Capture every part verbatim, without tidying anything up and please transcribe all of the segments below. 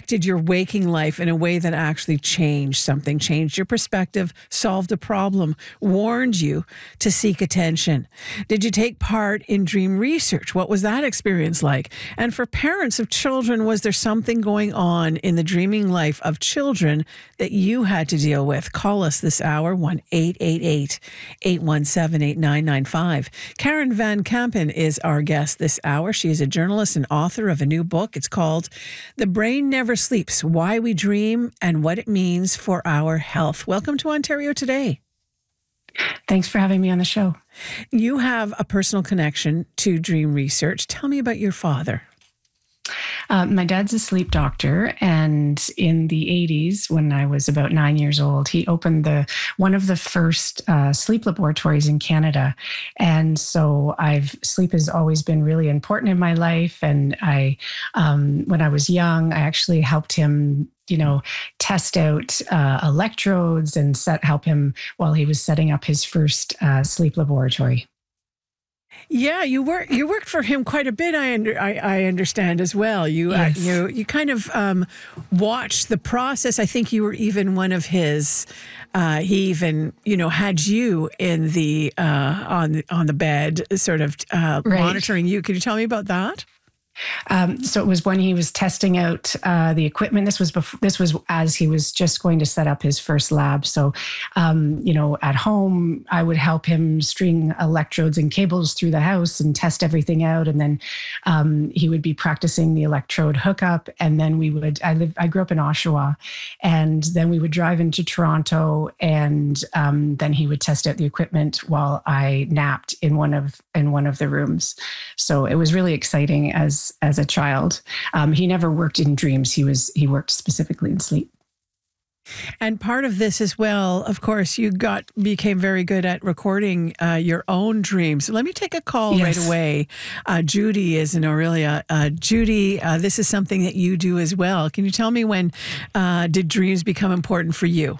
impacted your waking life in a way that actually changed something, changed your perspective, solved a problem, warned you to seek attention? Did you take part in dream research? What was that experience like? And for parents of children, was there something going on in the dreaming life of children that you had to deal with? Call us this hour, one eight eight eight, eight one seven, eight nine nine five. Karen Van Kampen is our guest this hour. She is a journalist and author of a new book. It's called The Brain Never Sleeps, Why We Dream and What It Means for Our Health. Welcome to Ontario Today. Thanks for having me on the show. You have a personal connection to dream research. Tell me about your father. Uh, my dad's a sleep doctor, and in the eighties, when I was about nine years old, he opened the one of the first uh, sleep laboratories in Canada. And so I've sleep has always been really important in my life. And I, um, when I was young, I actually helped him, you know, test out uh, electrodes and set help him while he was setting up his first uh, sleep laboratory. Yeah, you work. You worked for him quite a bit. I under, I, I understand as well. You Yes. uh, you you kind of um, watched the process. I think you were even one of his. Uh, he even you know had you in the uh, on on the bed, sort of uh, Right. monitoring you. Could you tell me about that? Um, so it was when he was testing out uh, the equipment. This was before, this was as he was just going to set up his first lab. So, um, you know, at home, I would help him string electrodes and cables through the house and test everything out. And then um, he would be practicing the electrode hookup. And then we would, I live, I grew up in Oshawa, and then we would drive into Toronto, and um, then he would test out the equipment while I napped in one of in one of the rooms. So it was really exciting as as a child. Um, he never worked in dreams. He was he worked specifically in sleep. And part of this as well, of course, you got became very good at recording uh, your own dreams. Let me take a call Yes. right away. Uh, Judy is in Aurelia. Uh, Judy, uh, this is something that you do as well. Can you tell me when uh, did dreams become important for you?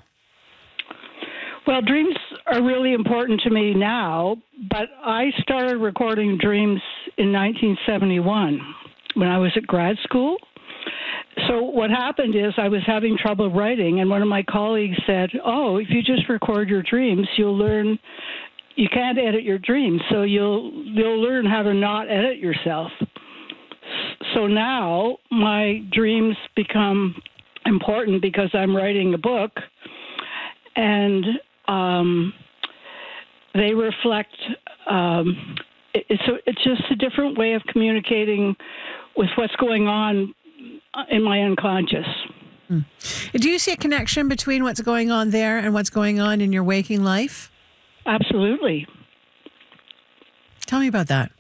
Well, dreams are really important to me now, but I started recording dreams in nineteen seventy-one when I was at grad school. So what happened is I was having trouble writing, and one of my colleagues said, oh, if you just record your dreams, you'll learn you can't edit your dreams, so you'll you'll learn how to not edit yourself. So now my dreams become important because I'm writing a book, and um, they reflect. Um, it, it's a, it's just a different way of communicating with what's going on in my unconscious. Hmm. Do you see a connection between what's going on there and what's going on in your waking life? Absolutely. Tell me about that.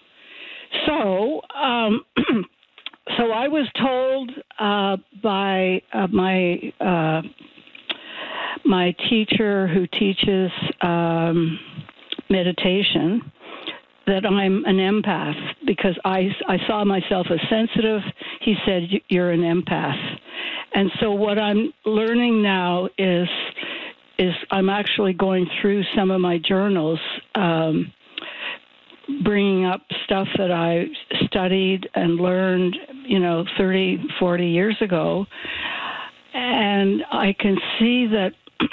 So, um, so I was told uh, by uh, my uh, my teacher who teaches um, meditation that I'm an empath because I, I saw myself as sensitive. He said, you're an empath. And so what I'm learning now is is I'm actually going through some of my journals, um, bringing up stuff that I studied and learned, you know, thirty, forty years ago. And I can see that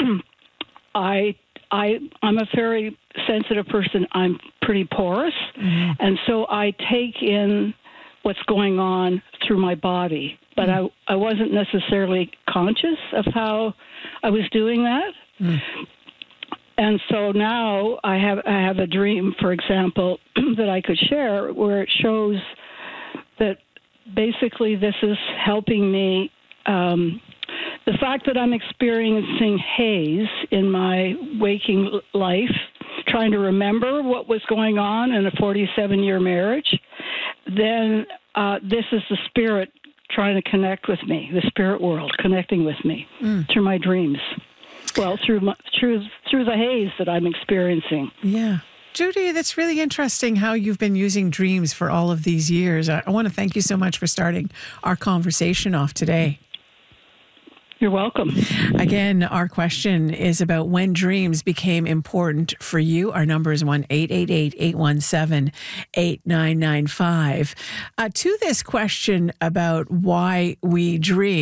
I, I, I'm a very sensitive person. I'm pretty porous. Mm-hmm. And so I take in what's going on through my body. But mm. I, I wasn't necessarily conscious of how I was doing that. Mm. And so now I have I have a dream, for example, that I could share where it shows that basically this is helping me. Um, the fact that I'm experiencing haze in my waking life, trying to remember what was going on in a forty-seven-year marriage, then uh, this is the spirit trying to connect with me, the spirit world connecting with me mm. through my dreams. Well, through my, through through the haze that I'm experiencing. Yeah. Judy, that's really interesting how you've been using dreams for all of these years. I, I want to thank you so much for starting our conversation off today. You're welcome. Again, our question is about when dreams became important for you. Our number is one eight eight eight, eight one seven, eight nine nine five. Uh, to this question about why we dream,